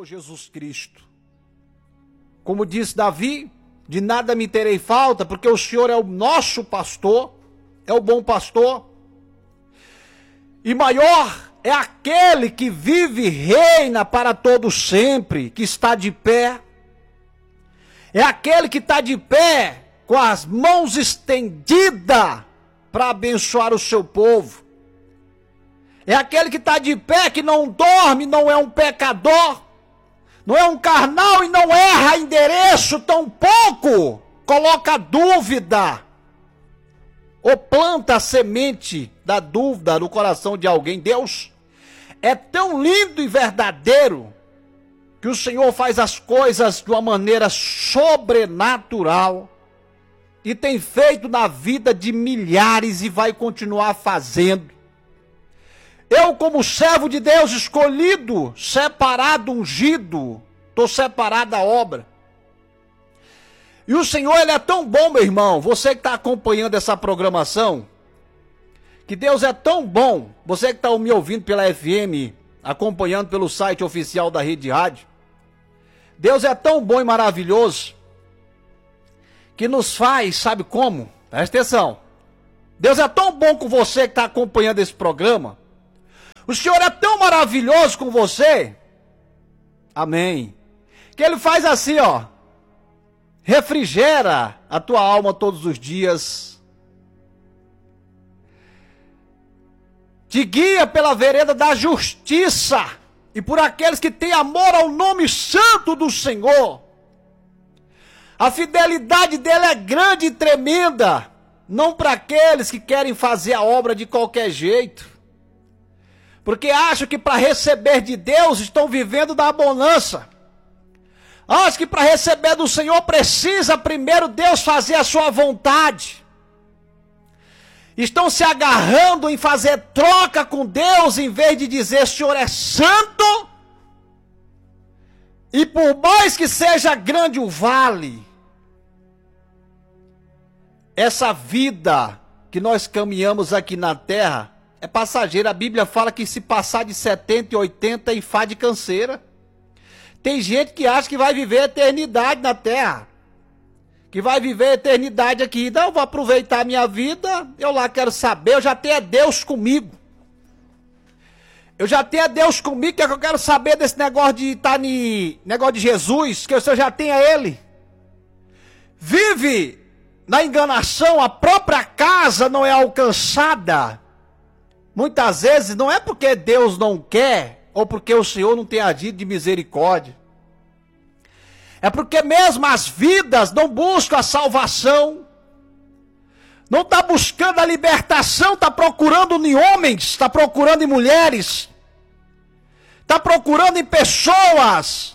Jesus Cristo. Como disse Davi, de nada me terei falta, porque o Senhor é o nosso pastor, é o bom pastor. E maior é aquele que vive e reina para todo sempre, que está de pé. É aquele que está de pé, com as mãos estendidas, para abençoar o seu povo. É aquele que está de pé, que não dorme, não é um pecador, não é um carnal e não erra endereço, tampouco coloca dúvida, ou planta a semente da dúvida no coração de alguém. Deus é tão lindo e verdadeiro, que o Senhor faz as coisas de uma maneira sobrenatural, e tem feito na vida de milhares e vai continuar fazendo. Eu, como servo de Deus, escolhido, separado, ungido, estou separado da obra. E o Senhor, Ele é tão bom, meu irmão, você que está acompanhando essa programação, que Deus é tão bom, você que está me ouvindo pela FM, acompanhando pelo site oficial da Rede Rádio, Deus é tão bom e maravilhoso, que nos faz, sabe como? Presta atenção. Deus é tão bom com você que está acompanhando esse programa, o Senhor é tão maravilhoso com você, amém, que Ele faz assim, ó, refrigera a tua alma todos os dias, te guia pela vereda da justiça, e por aqueles que têm amor ao nome santo do Senhor. A fidelidade dele é grande e tremenda, não para aqueles que querem fazer a obra de qualquer jeito, porque acham que para receber de Deus estão vivendo da bonança. Acham que para receber do Senhor precisa primeiro Deus fazer a sua vontade. Estão se agarrando em fazer troca com Deus, em vez de dizer: Senhor é santo, e por mais que seja grande o vale, essa vida que nós caminhamos aqui na terra é passageira. A Bíblia fala que se passar de 70 e 80 enfade canseira. Tem gente que acha que vai viver a eternidade na terra, que vai viver a eternidade aqui. Não, eu vou aproveitar a minha vida, eu lá quero saber, eu já tenho Deus comigo. Eu já tenho Deus comigo, que é que eu quero saber desse negócio de estar negócio de Jesus, que eu já tenho Ele. Vive na enganação, a própria casa não é alcançada. Muitas vezes não é porque Deus não quer, ou porque o Senhor não tem agido de misericórdia. É porque mesmo as vidas não buscam a salvação, não está buscando a libertação, está procurando em homens, está procurando em mulheres, está procurando em pessoas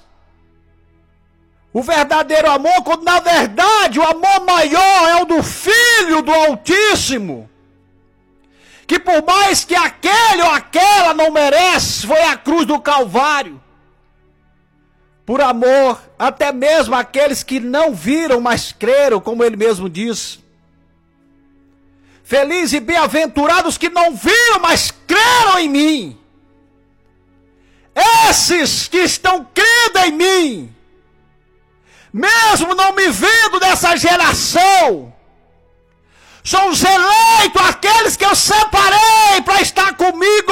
o verdadeiro amor, quando na verdade o amor maior é o do Filho do Altíssimo, que por mais que aquele ou aquela não merece, foi a cruz do Calvário, por amor até mesmo aqueles que não viram, mas creram, como ele mesmo diz. Felizes e bem-aventurados que não viram, mas creram em mim. Esses que estão crendo em mim, mesmo não me vendo dessa geração, são os eleitos, aqueles que eu separei para estar comigo.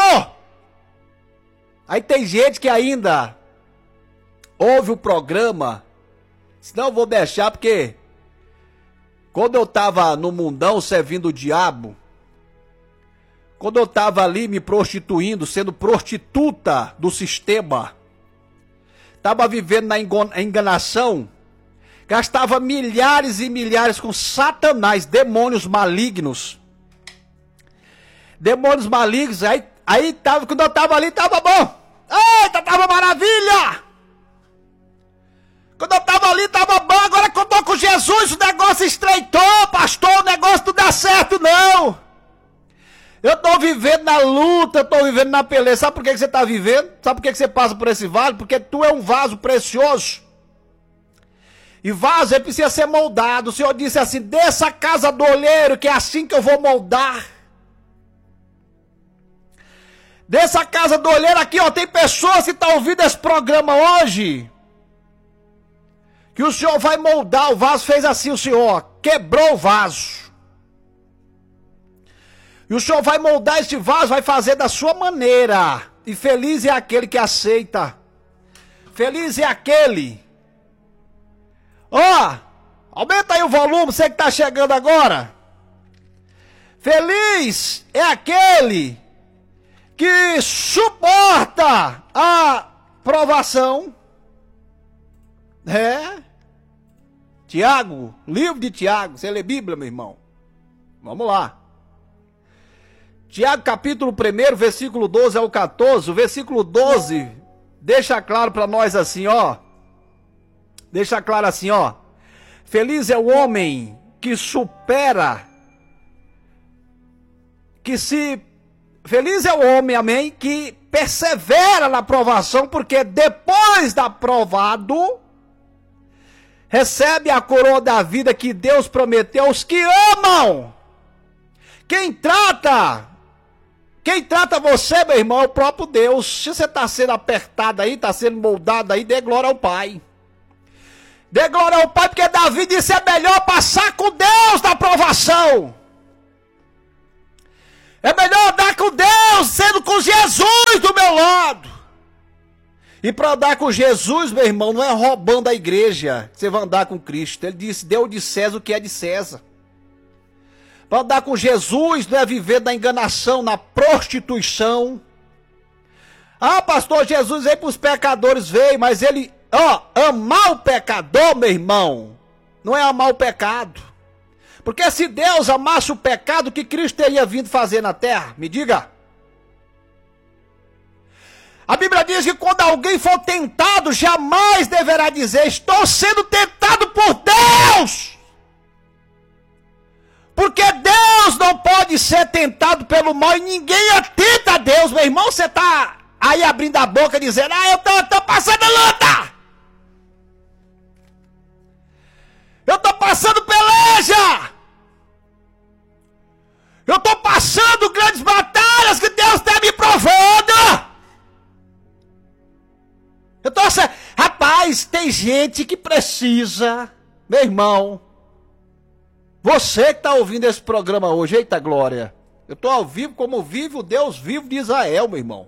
Aí tem gente que ainda ouve o programa, senão eu vou deixar, porque quando eu estava no mundão servindo o diabo, quando eu estava ali me prostituindo, sendo prostituta do sistema, estava vivendo na enganação, gastava milhares e milhares com Satanás, demônios malignos. Demônios malignos, aí tava, quando eu estava ali, estava bom. Eita, estava maravilha! Quando eu estava ali, estava bom. Agora que eu estou com Jesus, o negócio estreitou, pastor, o negócio não dá certo, não. Eu estou vivendo na luta, eu estou vivendo na peleja. Sabe por que você está vivendo? Sabe por que você passa por esse vale? Porque tu é um vaso precioso. E vaso, ele precisa ser moldado. O Senhor disse assim: desça a casa do olheiro, que é assim que eu vou moldar. dessa casa do olheiro aqui, ó, tem pessoas que estão ouvindo esse programa hoje, que o Senhor vai moldar o vaso, fez assim o Senhor, quebrou o vaso. E o Senhor vai moldar este vaso, vai fazer da sua maneira. E feliz é aquele que aceita. Feliz é aquele. Ó, aumenta aí o volume, você que está chegando agora. Feliz é aquele que suporta a provação. Tiago, livro de Tiago, você lê Bíblia, meu irmão? Vamos lá. Tiago capítulo 1, versículo 12 ao 14, o versículo 12 deixa claro para nós assim, ó. Deixa claro assim, ó. Feliz é o homem que supera, feliz é o homem, amém, que persevera na provação, porque depois da provado, recebe a coroa da vida que Deus prometeu aos que amam. Quem trata você, meu irmão, é o próprio Deus. Se você está sendo apertado aí, está sendo moldado aí, dê glória ao Pai. Dê glória ao Pai, porque Davi disse, é melhor passar com Deus na provação. É melhor andar com Deus, sendo com Jesus do meu lado. E para andar com Jesus, meu irmão, não é roubando a igreja. Você vai andar com Cristo. Ele disse, deu de César o que é de César. Para andar com Jesus não é viver da enganação, na prostituição. Ah, pastor, Jesus veio para os pecadores, veio, mas ele, amar o pecador, meu irmão, não é amar o pecado. Porque se Deus amasse o pecado, o que Cristo teria vindo fazer na terra? Me diga. A Bíblia diz que quando alguém for tentado, jamais deverá dizer, estou sendo tentado por Deus. Porque Deus não pode ser tentado pelo mal e ninguém atenta a Deus, meu irmão. Você está aí abrindo a boca dizendo, eu tô passando luta. Eu tô passando peleja. Eu tô passando grandes batalhas que Deus está me provando. Rapaz, tem gente que precisa, meu irmão. Você que está ouvindo esse programa hoje, eita glória. Eu estou ao vivo como vive o Deus vivo de Israel, meu irmão.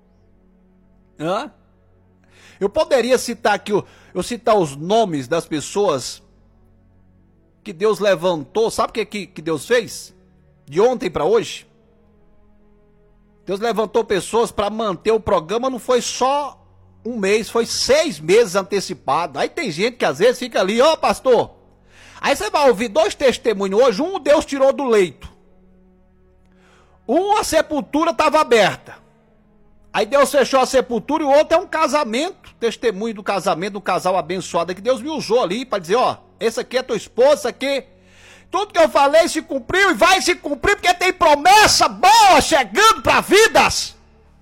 Eu poderia citar aqui, citar os nomes das pessoas que Deus levantou. Sabe o que Deus fez? De ontem para hoje. Deus levantou pessoas para manter o programa, não foi só um mês, foi 6 meses antecipado. Aí tem gente que às vezes fica ali, pastor. Aí você vai ouvir 2 testemunhos hoje, um Deus tirou do leito. A sepultura estava aberta. Aí Deus fechou a sepultura e o outro é um casamento, testemunho do casamento, do casal abençoado que Deus me usou ali para dizer, esse aqui é tua esposa, esse aqui. Tudo que eu falei se cumpriu e vai se cumprir porque tem promessa boa chegando para vidas.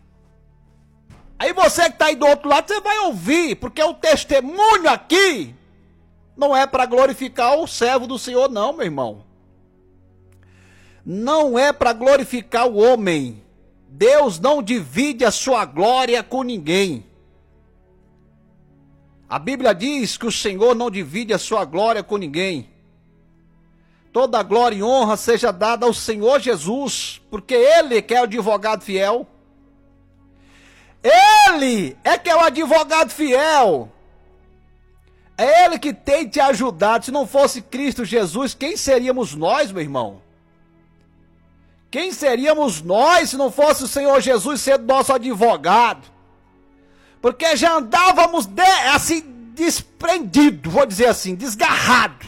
Aí você que está aí do outro lado, você vai ouvir, porque o testemunho aqui não é para glorificar o servo do Senhor, não, meu irmão. Não é para glorificar o homem. Deus não divide a sua glória com ninguém. A Bíblia diz que o Senhor não divide a sua glória com ninguém. Toda glória e honra seja dada ao Senhor Jesus, porque Ele que é o advogado fiel. Ele é que é o advogado fiel. É Ele que tem te ajudado. Se não fosse Cristo Jesus, quem seríamos nós, meu irmão? Quem seríamos nós se não fosse o Senhor Jesus sendo nosso advogado? Porque já andávamos assim, desprendido, vou dizer assim, desgarrado.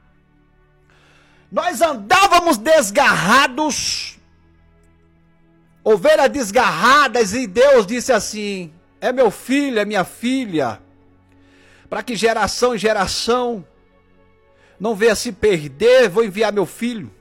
Nós andávamos desgarrados, ovelhas desgarradas, e Deus disse assim, é meu filho, é minha filha, para que geração em geração não venha se perder, vou enviar meu filho.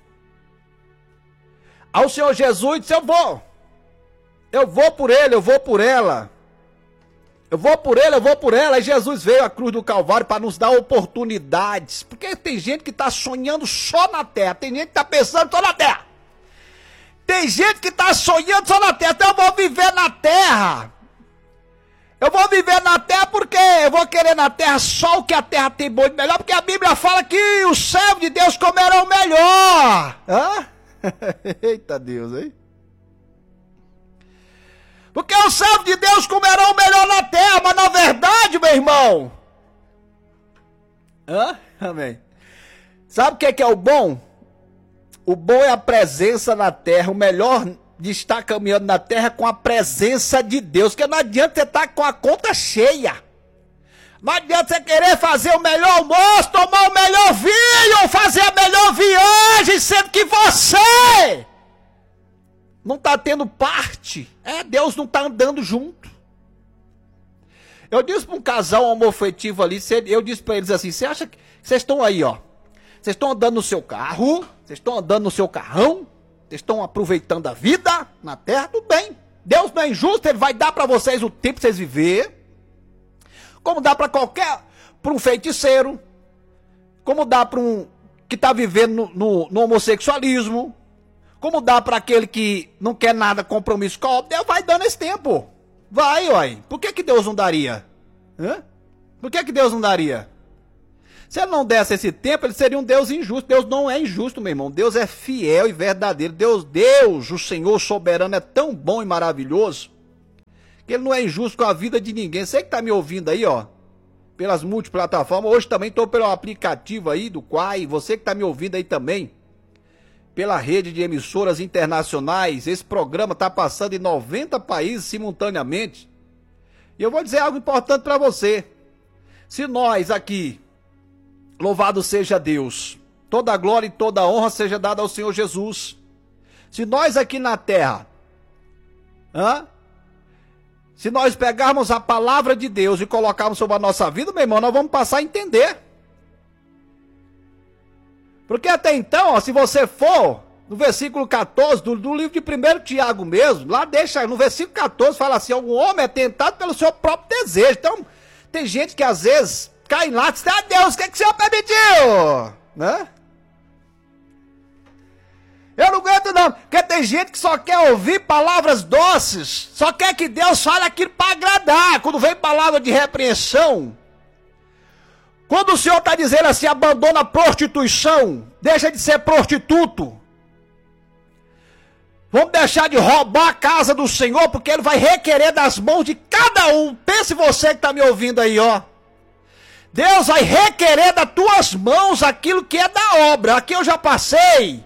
Ao Senhor Jesus disse, eu vou por ele, eu vou por ela. Eu vou por ele, eu vou por ela. E Jesus veio à cruz do Calvário para nos dar oportunidades. Porque tem gente que está sonhando só na terra. Tem gente que está pensando só na terra. Tem gente que está sonhando só na terra. Então eu vou viver na terra. Eu vou viver na terra porque eu vou querer na terra só o que a terra tem bom e melhor. Porque a Bíblia fala que os servos de Deus comerão melhor. Hã? Eita Deus, hein? Porque os servos de Deus comerão melhor na terra. Mas na verdade, meu irmão. Hã? Amém. Sabe o que é o bom? O bom é a presença na terra. O melhor de estar caminhando na terra é com a presença de Deus. Porque não adianta você estar com a conta cheia. Não adianta você querer fazer o melhor almoço, tomar o melhor vinho, fazer a melhor viagem, sendo que você não está tendo parte. Deus não está andando junto. Eu disse para um casal homoafetivo ali, eu disse para eles assim, você acha que vocês estão aí, ó. Vocês estão andando no seu carro, vocês estão andando no seu carrão, vocês estão aproveitando a vida na terra, tudo bem. Deus não é injusto, Ele vai dar para vocês o tempo para vocês viver. Como dá para um feiticeiro, como dá para um que está vivendo no homossexualismo, como dá para aquele que não quer nada, compromisso com a obra. Deus vai dando esse tempo. Vai, uai. Por que Deus não daria? Por que Deus não daria? Se Ele não desse esse tempo, Ele seria um Deus injusto. Deus não é injusto, meu irmão. Deus é fiel e verdadeiro. Deus, o Senhor soberano, é tão bom e maravilhoso, que Ele não é injusto com a vida de ninguém. Você que está me ouvindo aí, ó, pelas multiplataformas, hoje também estou pelo aplicativo aí do Quai, você que está me ouvindo aí também, pela rede de emissoras internacionais, esse programa está passando em 90 países simultaneamente. E eu vou dizer algo importante para você. Se nós aqui, louvado seja Deus, toda a glória e toda a honra seja dada ao Senhor Jesus. Se nós aqui na terra, se nós pegarmos a palavra de Deus e colocarmos sobre a nossa vida, meu irmão, nós vamos passar a entender. Porque até então, ó, se você for no versículo 14 do livro de 1 Tiago mesmo, lá deixa, no versículo 14 fala assim, o homem é tentado pelo seu próprio desejo. Então, tem gente que às vezes cai lá e diz, Deus, o que o Senhor permitiu? Né? Eu não aguento não, porque tem gente que só quer ouvir palavras doces, só quer que Deus fale aquilo para agradar. Quando vem palavra de repreensão, quando o Senhor está dizendo assim, abandona a prostituição, deixa de ser prostituto, vamos deixar de roubar a casa do Senhor, porque Ele vai requerer das mãos de cada um. Pense você que está me ouvindo aí, ó. Deus vai requerer das tuas mãos aquilo que é da obra. Aqui eu já passei,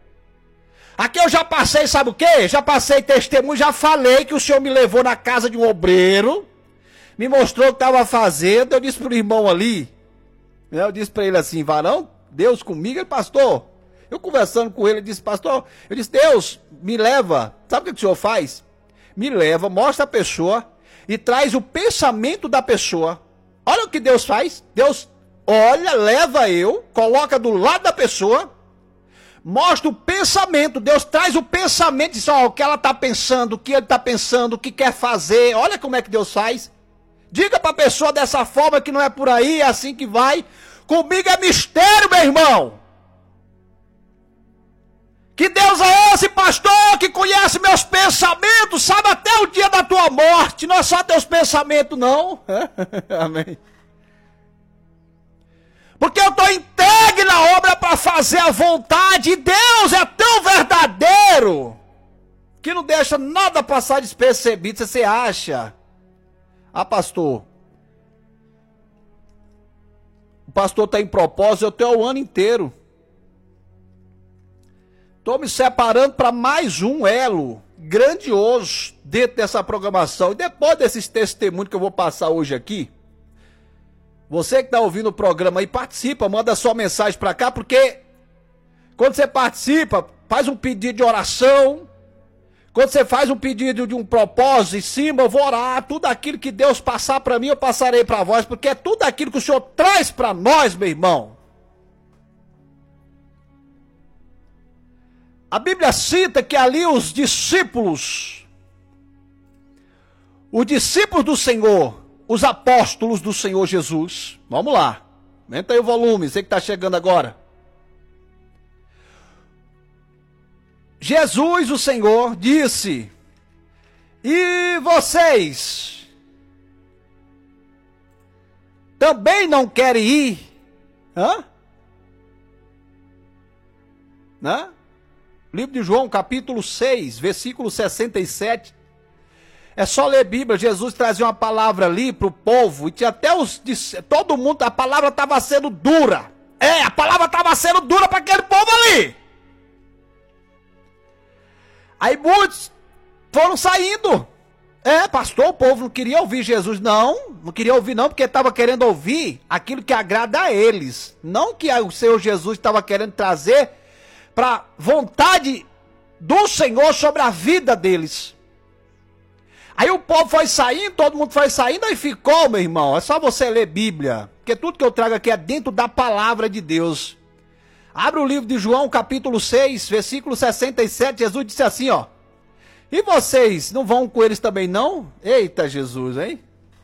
sabe o quê? Já passei testemunho, já falei que o Senhor me levou na casa de um obreiro, me mostrou o que estava fazendo. Eu disse para o irmão ali, eu disse para ele assim, varão, Deus comigo, ele, pastor, eu conversando com ele, ele disse, pastor, eu disse, Deus me leva, sabe o que o Senhor faz? Me leva, mostra a pessoa e traz o pensamento da pessoa. Olha o que Deus faz, Deus olha, leva eu, coloca do lado da pessoa, mostra o pensamento, Deus traz o pensamento, diz, ó, o que ela está pensando, o que ele está pensando, o que quer fazer, olha como é que Deus faz. Diga para a pessoa dessa forma que não é por aí, é assim que vai. Comigo é mistério, meu irmão. Que Deus é esse, pastor, que conhece meus pensamentos, sabe até o dia da tua morte, não é só teus pensamentos, não. Amém. Porque eu estou entregue na obra para fazer a vontade, e Deus é tão verdadeiro, que não deixa nada passar despercebido. Você acha, pastor, o pastor está em propósito, eu tenho o ano inteiro. Estou me separando para mais um elo grandioso dentro dessa programação. E depois desses testemunhos que eu vou passar hoje aqui, você que está ouvindo o programa aí, participa, manda sua mensagem para cá, porque quando você participa, faz um pedido de oração. Quando você faz um pedido de um propósito em cima, eu vou orar. Tudo aquilo que Deus passar para mim, eu passarei para vós, porque é tudo aquilo que o Senhor traz para nós, meu irmão. A Bíblia cita que ali os discípulos do Senhor, os apóstolos do Senhor Jesus, vamos lá, aumenta aí o volume, você que está chegando agora. Jesus, o Senhor, disse: e vocês também não querem ir? Hã? Livro de João, capítulo 6, versículo 67. É só ler Bíblia. Jesus trazia uma palavra ali para o povo, e tinha até todo mundo, a palavra estava sendo dura. A palavra estava sendo dura para aquele povo ali. Aí muitos foram saindo. Pastor, o povo não queria ouvir Jesus. Não queria ouvir não, porque estava querendo ouvir aquilo que agrada a eles. Não que o Senhor Jesus estava querendo trazer para vontade do Senhor sobre a vida deles. Aí o povo foi saindo, todo mundo foi saindo, aí ficou, meu irmão. É só você ler Bíblia, porque tudo que eu trago aqui é dentro da palavra de Deus. Abre o livro de João, capítulo 6, versículo 67, Jesus disse assim, ó: e vocês não vão com eles também não? Eita Jesus, hein?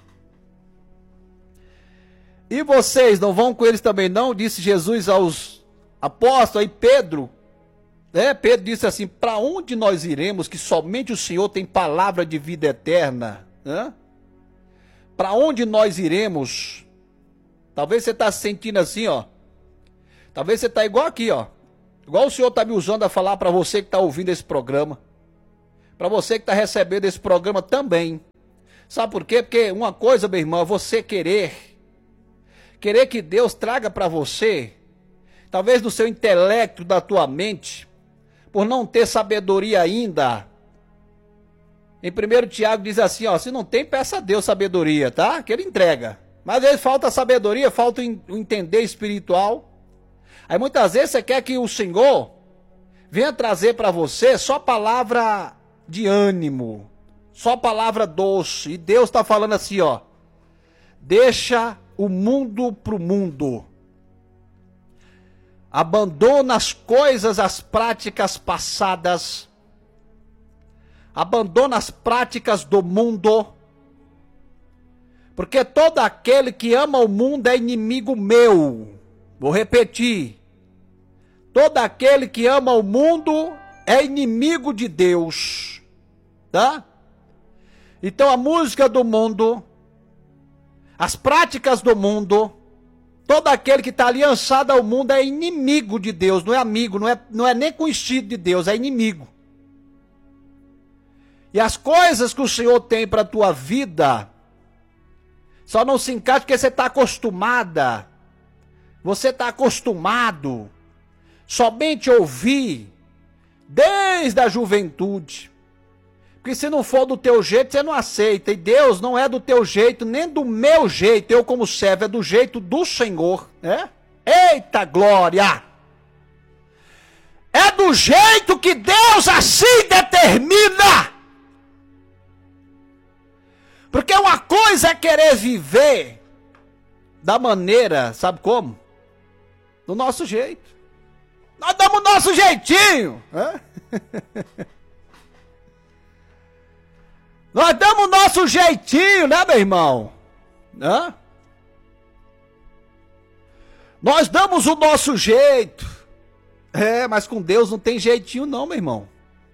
E vocês não vão com eles também não? Disse Jesus aos apóstolos. Aí Pedro disse assim: para onde nós iremos, que somente o Senhor tem palavra de vida eterna? Para onde nós iremos? Talvez você está se sentindo assim, ó. Talvez você está igual aqui, ó. Igual o Senhor está me usando a falar para você que está ouvindo esse programa. Para você que está recebendo esse programa também. Sabe por quê? Porque uma coisa, meu irmão, é você querer que Deus traga para você, talvez do seu intelecto, da tua mente, por não ter sabedoria ainda. Em 1 Tiago diz assim, ó: se não tem, peça a Deus sabedoria, tá? Que ele entrega. Mas às vezes falta sabedoria, falta o entender espiritual. Aí muitas vezes você quer que o Senhor venha trazer para você só palavra de ânimo, só palavra doce. E Deus está falando assim, ó: deixa o mundo pro mundo. Abandona as coisas, as práticas passadas. Abandona as práticas do mundo. Porque todo aquele que ama o mundo é inimigo meu. Vou repetir. Todo aquele que ama o mundo é inimigo de Deus. Tá? Então a música do mundo, as práticas do mundo, todo aquele que está aliançado ao mundo é inimigo de Deus, não é amigo, não é nem conhecido de Deus, é inimigo. E as coisas que o Senhor tem para a tua vida só não se encaixa porque você está acostumada. Você está acostumado somente a ouvir desde a juventude. Porque se não for do teu jeito, você não aceita. E Deus não é do teu jeito, nem do meu jeito. Eu como servo, é do jeito do Senhor. Eita glória! É do jeito que Deus assim determina. Porque uma coisa é querer viver da maneira, sabe como? Do nosso jeito. Nós damos o nosso jeitinho. Nós damos o nosso jeitinho, né, meu irmão? Nós damos o nosso jeito. Mas com Deus não tem jeitinho não, meu irmão.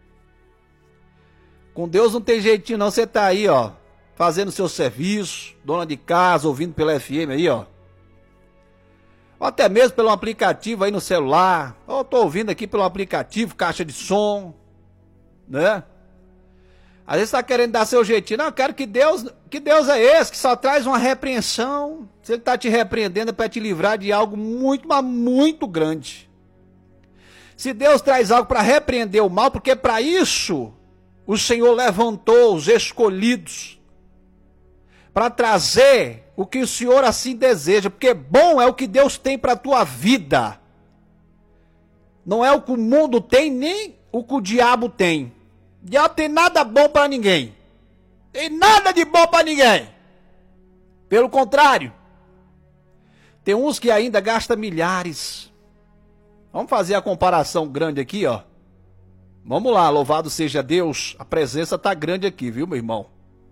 Com Deus não tem jeitinho não. Você tá aí, ó, fazendo seu serviço, dona de casa, ouvindo pela FM aí, ó. Ou até mesmo pelo aplicativo aí no celular. Ou eu tô ouvindo aqui pelo aplicativo, caixa de som, né? Às vezes está querendo dar seu jeitinho. Não, eu quero que Deus é esse, que só traz uma repreensão. Se ele está te repreendendo é para te livrar de algo muito, mas muito grande. Se Deus traz algo para repreender o mal, porque para isso o Senhor levantou os escolhidos. Para trazer o que o Senhor assim deseja. Porque bom é o que Deus tem para a tua vida. Não é o que o mundo tem, nem o que o diabo tem. O diabo tem nada bom para ninguém. Tem nada de bom para ninguém. Pelo contrário. Tem uns que ainda gastam milhares. Vamos fazer a comparação grande aqui, ó. Vamos lá, louvado seja Deus. A presença tá grande aqui, viu, meu irmão?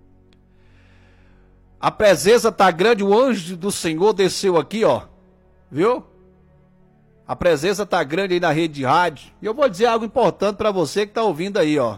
A presença tá grande, o anjo do Senhor desceu aqui, ó. Viu? A presença tá grande aí na rede de rádio. E eu vou dizer algo importante para você que tá ouvindo aí, ó.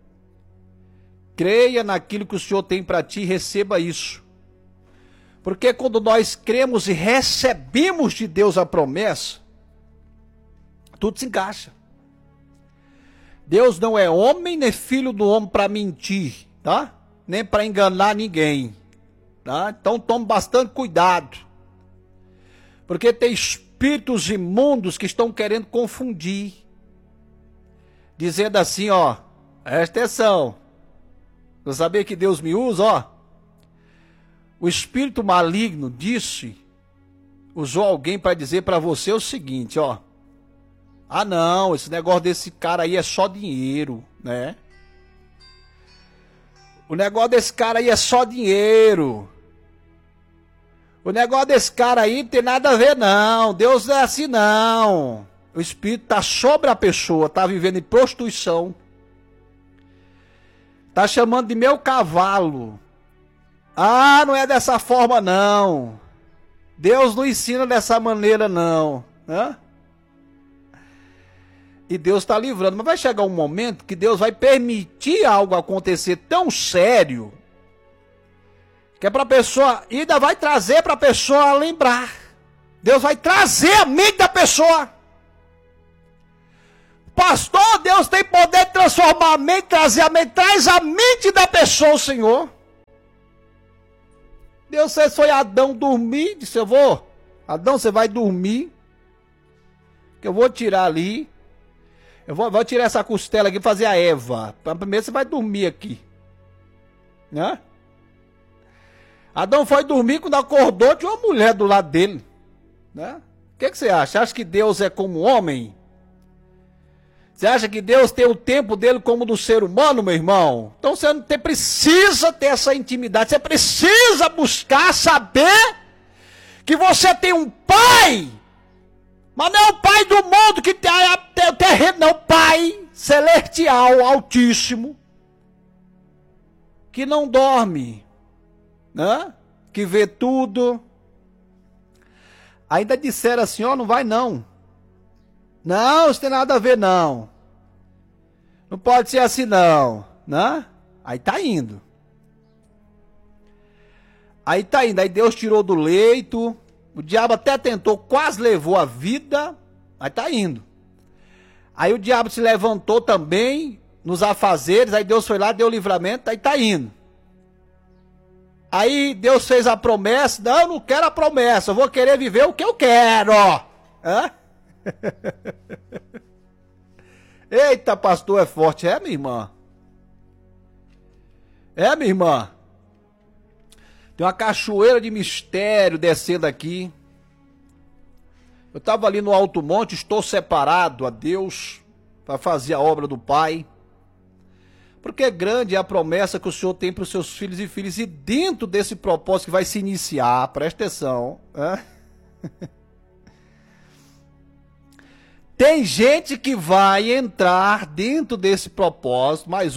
Creia naquilo que o Senhor tem para ti e receba isso. Porque quando nós cremos e recebemos de Deus a promessa, tudo se encaixa. Deus não é homem, nem filho do homem para mentir, tá? Nem para enganar ninguém, tá? Então tome bastante cuidado. Porque tem espíritos imundos que estão querendo confundir. Dizendo assim, ó, presta atenção. Eu sabia que Deus me usa, ó. O espírito maligno usou alguém para dizer para você o seguinte, ó. Ah não, esse negócio desse cara aí é só dinheiro, né? O negócio desse cara aí é só dinheiro. O negócio desse cara aí não tem nada a ver não, Deus não é assim não. O espírito está sobre a pessoa, está vivendo em prostituição. Está chamando de meu cavalo. Ah, não é dessa forma não. Deus não ensina dessa maneira não. Hã? E Deus está livrando. Mas vai chegar um momento que Deus vai permitir algo acontecer tão sério, que é para a pessoa, ainda vai trazer para a pessoa lembrar. Deus vai trazer a mente da pessoa. Pastor, Deus tem poder de transformar a mente, trazer a mente. Traz a mente da pessoa, o Senhor. Deus fez foi Adão dormir. Disse, eu vou. Adão, você vai dormir. Que eu vou tirar ali. Eu vou tirar essa costela aqui e fazer a Eva. Primeiro você vai dormir aqui. Né? Adão foi dormir, quando acordou tinha uma mulher do lado dele. Né? O que você acha? Acha que Deus é como homem? Você acha que Deus tem o tempo dele como do ser humano, meu irmão? Então você não precisa ter essa intimidade. Você precisa buscar saber que você tem um pai. Mas não é o pai do mundo que tem o terreno, não. Pai celestial, altíssimo. Que não dorme. Né? Que vê tudo. Ainda disseram assim, ó, não vai não. Não, isso tem nada a ver não. Não pode ser assim não, né? Aí tá indo. Aí Deus tirou do leito. O diabo até tentou, quase levou a vida. Aí tá indo. Aí o diabo se levantou também nos afazeres. Aí Deus foi lá, deu o livramento. Aí tá indo. Aí Deus fez a promessa. Não, eu não quero a promessa. Eu vou querer viver o que eu quero. Hã? Eita, pastor, é forte. É, minha irmã? É, minha irmã? Tem uma cachoeira de mistério descendo aqui. Eu estava ali no alto monte, estou separado a Deus para fazer a obra do Pai. Porque grande é a promessa que o Senhor tem para os seus filhos e filhas. E dentro desse propósito que vai se iniciar, presta atenção, tem gente que vai entrar dentro desse propósito, mas